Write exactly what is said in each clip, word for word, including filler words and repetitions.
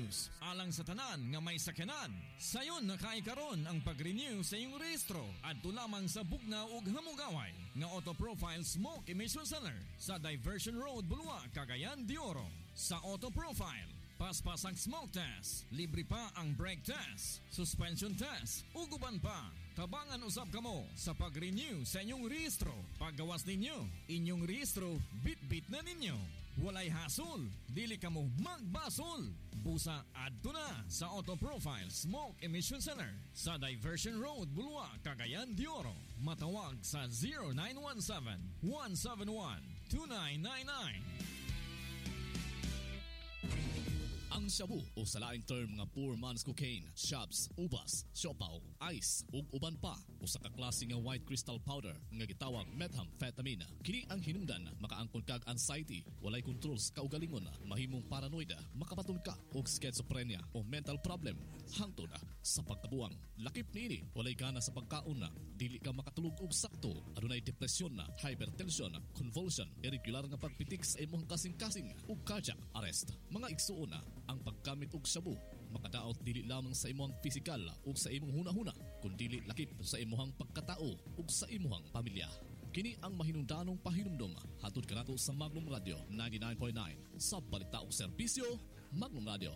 news alang sa tanan nga may sakyanan. Sayon nakaikaron ang pag-renew sa iyong rehistro adto lamang sa bugnaw ug hamugaway nga Auto Profile Smoke Emission Center sa Diversion Road, Bulua, Cagayan de Oro. Sa Auto Profile, paspas ang smoke test, libre pa ang brake test, suspension test, uguban pa. Tabangan usab kamo sa pag-renew sa inyong rehistro. Paggawas ninyo, inyong rehistro, bit-bit na ninyo. Walay hasol, dili kamo magbasol. Busa adto na sa Auto Profile Smoke Emission Center sa Diversion Road, Bulua, Cagayan de Oro. Matawag sa zero nine one seven, one seven one, two nine nine nine. Ang shabu o sa laing term nga poor man's cocaine, shabs, ubas, siopaw, ice ug uban pa o sa kaklase nga white crystal powder nga gitawag methamphetamine. Kini ang hinungdan makaangkon kag anxiety, walay control sa kaugalingon, mahimong paranoid, makapaton ka og schizophrenia o mental problem hangtod sa pagkabuang. Lakip niini, walay gana sa pagkaon, dili ka makatulog og sakto, adunay depresyon, hypertension, convulsion, irregular nga pagpitik sa imong kasing-kasing ug cardiac arrest. Mga igsuon ang paggamit og shabu makadaot dili lamang sa imong pisikal ug sa imong hunahuna kundi lakip sa imong pagkatao ug sa imong pamilya. Kini ang mahinungdanong pahinumdom hatod kanato sa Magnum Radio ninety-nine point nine sa balita ug serbisyo Magnum Radio.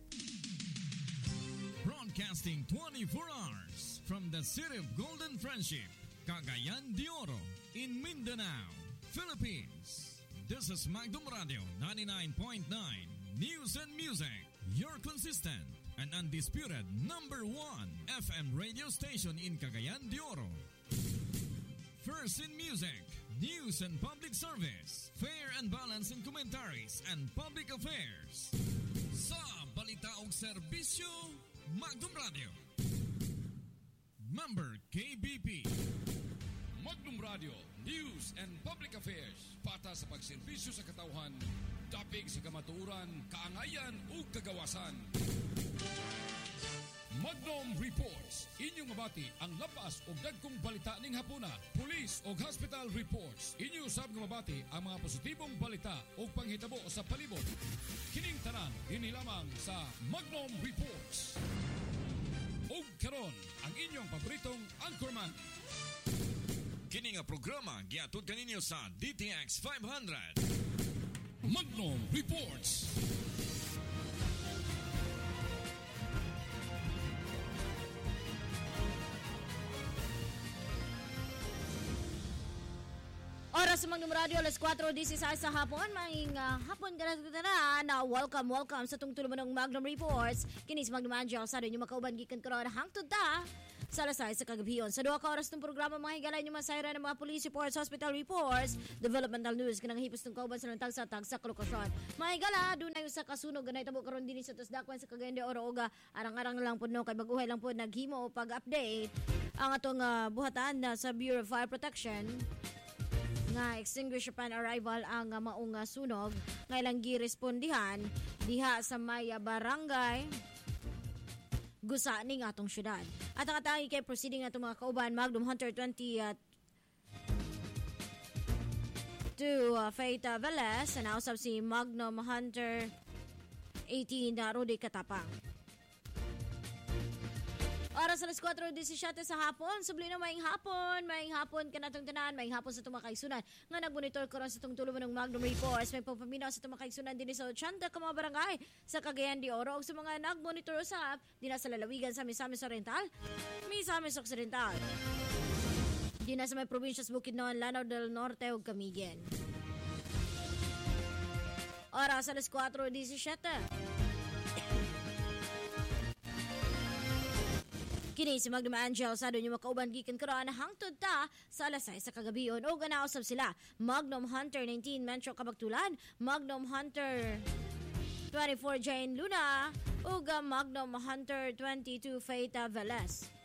Broadcasting twenty-four hours from the city of Golden Friendship, Cagayan de Oro, in Mindanao, Philippines. This is Magnum Radio ninety-nine point nine News and Music, your consistent and undisputed number one F M radio station in Cagayan de Oro. First in music, news and public service, fair and balanced in commentaries and public affairs. Sa balita ug serbisyo, Magnum Radio. Member K B P. Magnum Radio, News and Public Affairs, pata sa pagserbisyo sa katawhan, dapig sa kamatuoran, kaangayan ug kagawasan. Magnum Reports, inyong mabati ang labas o dagkong balita ning hapuna. Police o hospital reports, inyo usab nga mabati ang mga positibong balita o panghitabo sa palibot. Kining tanan, ini lamang sa Magnum Reports. O karon, ang inyong paboritong anchorman. Kini nga programa giatud kaninyo sa D T X five hundred. Magnum Reports. Oras sa Magnum Radio, alas kwatro dieciséis sa hapon. Maing uh, hapon ka na na welcome, welcome sa tungtulo ng Magnum Reports. Kini si Magnum Angel sa rin yung makauban gikan karon hangtod ta sa alas sais sa kagabiyon. Sa duha ka oras ng programa, mga higalay yung masayra ng mga police reports, hospital reports, developmental news, kanang hipos ng kauban sa nantag sa tag sa kalokasyon. Mga higala, doon na yung sa kasunog, ganay tabo karon din sa Tosdakwan sa Cagayan de Oro, oga, arang-arang lang po no, kay baguhay lang po naghimo o pag-update ang atong uh, buhatan na sa Bureau of Fire Protection nga extinguisher pan arrival ang uh, maong uh, sunog nga ilang girespondihan diha sa Maya Barangay gusa ning atong syudad. At ang atangi kay proceeding atong mga kauban Magnum Hunter twenty uh, to uh, Faith uh, Velez, and nausap si Magnum Hunter eighteen na uh, Rudy Katapang. Oras alas kwatro diecisiete sa hapon. Subli na maing hapon. Maing hapon ka na itong tanan. Maing hapon sa itong makaisunan. Nga nag-monitor ko rin sa itong tulo ng Magnum Reports. May pampaminaw sa itong makaisunan din sa Ochanda ka mga barangay sa Cagayan de Oro. O sa mga nag-monitor usap, din sa lalawigan sa Misamis Oriental, Misamis Occidental. Din sa may probinsya sa Bukidnon, Lanao del Norte o Camiguin. Oras alas kwatro diecisiete. Kini si Magnum Angel sa doon yung makauban gikan karon hangtod ta sa alas sais sa kagabiyon o ganaosab sila Magnum Hunter nineteen Metro Kabaktulan, Magnum Hunter twenty-four Jane Luna ug Magnum Hunter twenty-two Faith Velez.